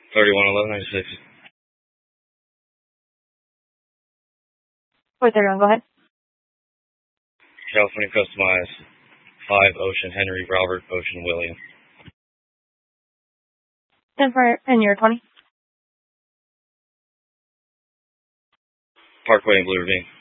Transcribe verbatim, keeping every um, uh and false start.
thirty-one eleven ninety-six. four thirty-one, go ahead. California Customized, five Ocean Henry Robert Ocean William. ten for, and you're twenty. Parkway in Blue Ravine.